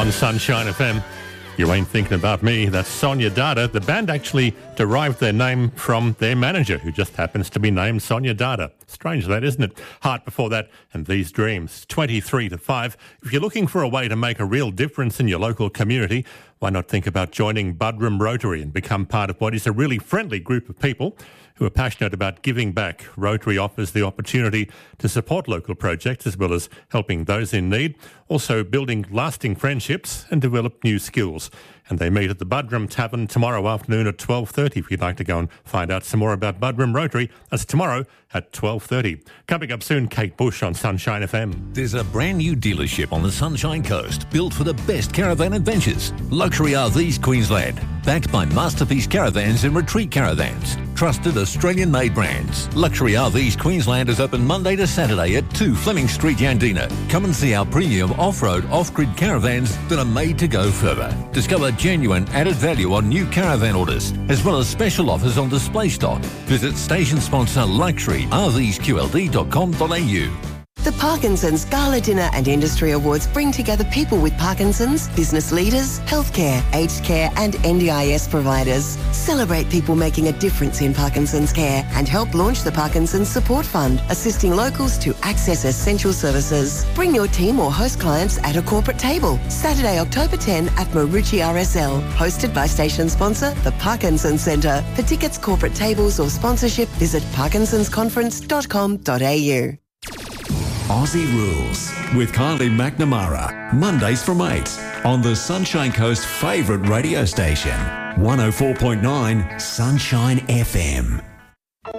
on Sunshine FM. You ain't thinking about me. That's Sonia Data. The band actually derived their name from their manager, who just happens to be named Sonia Data. Strange that, isn't it? Heart before that, and These Dreams. 23 to 5. If you're looking for a way to make a real difference in your local community, why not think about joining Buderim Rotary and become part of what is a really friendly group of people who are passionate about giving back. Rotary offers the opportunity to support local projects as well as helping those in need, also building lasting friendships and develop new skills. And they meet at the Buderim Tavern tomorrow afternoon at 12:30. If you'd like to go and find out some more about Buderim Rotary, that's tomorrow at 12:30. Coming up soon, Kate Bush on Sunshine FM. There's a brand new dealership on the Sunshine Coast built for the best caravan adventures. Luxury RVs Queensland, backed by Masterpiece Caravans and Retreat Caravans. Trusted Australian-made brands. Luxury RVs Queensland is open Monday to Saturday at 2 Fleming Street, Yandina. Come and see our premium off-road, off-grid caravans that are made to go further. Discover genuine added value on new caravan orders, as well as special offers on display stock. Visit station sponsor luxuryrvsqld.com.au. The Parkinson's Gala Dinner and Industry Awards bring together people with Parkinson's, business leaders, healthcare, aged care and NDIS providers. Celebrate people making a difference in Parkinson's care and help launch the Parkinson's Support Fund, assisting locals to access essential services. Bring your team or host clients at a corporate table. Saturday, October 10 at Marucci RSL. Hosted by station sponsor, the Parkinson's Centre. For tickets, corporate tables or sponsorship, visit parkinsonsconference.com.au. Aussie Rules with Kylie McNamara. Mondays from 8 on the Sunshine Coast favourite radio station. 104.9 Sunshine FM.